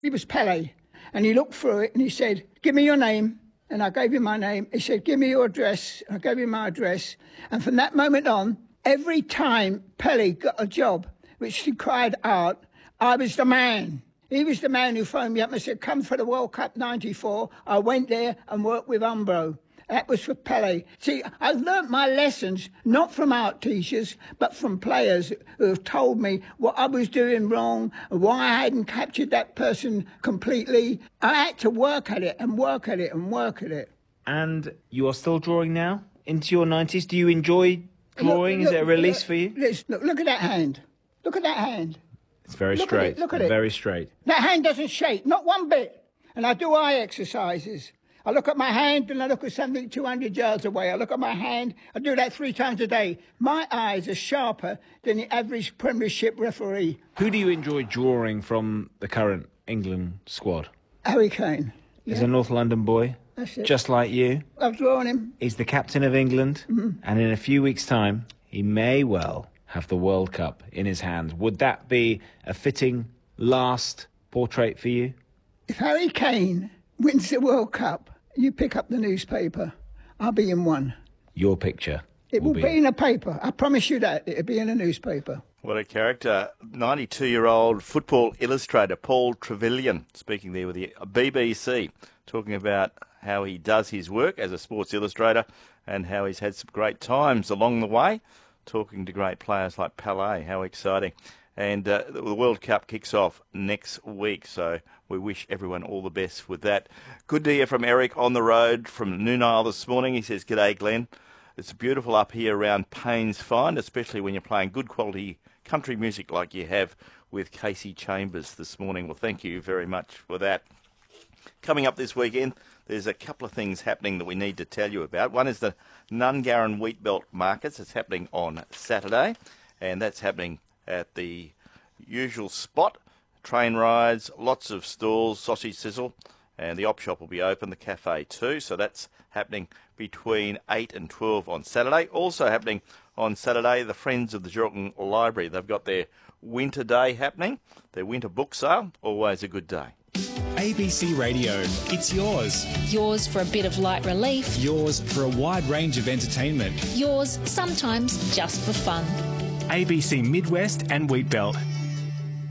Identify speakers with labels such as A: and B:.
A: He was Pele, and he looked through it and he said, "Give me your name." And I gave him my name. He said, "Give me your address." I gave him my address. And from that moment on, every time Pele got a job which required art, I was the man. He was the man who phoned me up and said, "Come for the World Cup 94. I went there and worked with Umbro. That was for Pele. See, I've learnt my lessons not from art teachers, but from players who have told me what I was doing wrong, why I hadn't captured that person completely. I had to work at it and work at it and work at it.
B: And you are still drawing now? Into your 90s? Do you enjoy drawing? Is it a release for you?
A: Look at that hand. Look at that hand.
B: It's very straight.
A: Look at it.
B: Very straight.
A: That hand doesn't shake, not one bit. And I do eye exercises. I look at my hand and I look at something 200 yards away. I look at my hand. I do that 3 times a day. My eyes are sharper than the average Premiership referee.
B: Who do you enjoy drawing from the current England squad?
A: Harry Kane.
B: Yeah. He's a North London boy.
A: That's it.
B: Just like you.
A: I've drawn him.
B: He's the captain of England. Mm-hmm. And in a few weeks' time, he may well have the World Cup in his hands. Would that be a fitting last portrait for you?
A: If Harry Kane wins the World Cup, you pick up the newspaper. I'll be in one.
B: Your picture.
A: It will be in a paper. I promise you that. It'll be in a newspaper.
C: What a character. 92-year-old football illustrator Paul Trevelyan, speaking there with the BBC, talking about how he does his work as a sports illustrator and how he's had some great times along the way, talking to great players like Pele. How exciting. And the World Cup kicks off next week, so we wish everyone all the best with that. Good to hear from Eric on the road from Noon Isle this morning. He says, "G'day, Glenn. It's beautiful up here around Paynes Find, especially when you're playing good quality country music like you have with Casey Chambers this morning." Well, thank you very much for that. Coming up this weekend, there's a couple of things happening that we need to tell you about. One is the Nungarran Wheatbelt Markets. It's happening on Saturday, and that's happening at the usual spot. Train rides, lots of stalls, sausage sizzle, and the op shop will be open, the cafe too. So that's happening between 8 and 12 on Saturday. Also happening on Saturday, the Friends of the Geraldton Library. They've got their winter day happening, their winter book sale. Always a good day.
D: ABC Radio, it's yours.
E: Yours for a bit of light relief.
D: Yours for a wide range of entertainment.
E: Yours sometimes just for fun.
D: ABC Midwest and Wheatbelt.